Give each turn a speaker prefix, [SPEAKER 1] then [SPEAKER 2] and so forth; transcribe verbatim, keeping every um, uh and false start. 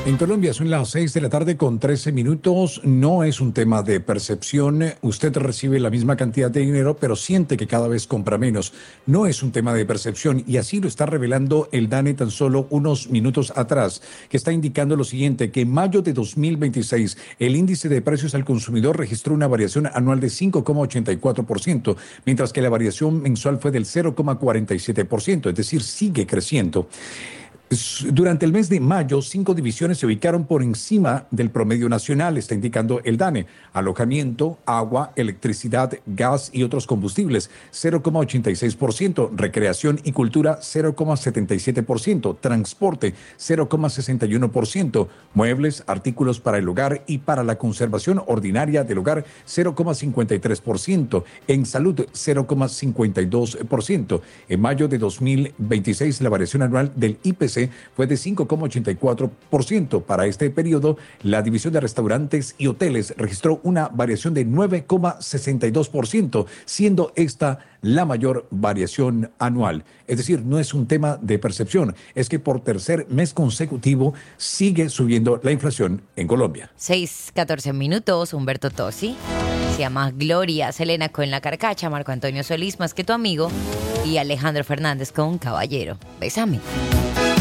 [SPEAKER 1] En Colombia son las seis de la tarde con trece minutos. No es un tema de percepción. Usted recibe la misma cantidad de dinero, pero siente que cada vez compra menos. No es un tema de percepción y así lo está revelando el DANE tan solo unos minutos atrás, que está indicando lo siguiente, que en mayo de dos mil veintiséis el índice de precios al consumidor registró una variación anual de cinco coma ochenta y cuatro por ciento, mientras que la variación mensual fue del cero coma cuarenta y siete por ciento, es decir, sigue creciendo. Durante el mes de mayo, cinco divisiones se ubicaron por encima del promedio nacional, está indicando el DANE. Alojamiento, agua, electricidad, gas y otros combustibles, cero coma ochenta y seis por ciento. Recreación y cultura, cero coma setenta y siete por ciento. Transporte, cero coma sesenta y uno por ciento. Muebles, artículos para el hogar y para la conservación ordinaria del hogar, cero coma cincuenta y tres por ciento. En salud, cero coma cincuenta y dos por ciento. En mayo de dos mil veintiséis, la variación anual del I P C fue de cinco coma ochenta y cuatro por ciento. Para este periodo, la división de restaurantes y hoteles registró una variación de nueve coma sesenta y dos por ciento, siendo esta la mayor variación anual. Es decir, no es un tema de percepción, es que por tercer mes consecutivo sigue subiendo la inflación en Colombia.
[SPEAKER 2] seis, catorce minutos, Humberto Tosi. Se llama Gloria, Selena con La Carcacha, Marco Antonio Solís, Más que tu amigo, y Alejandro Fernández con Caballero. Bésame.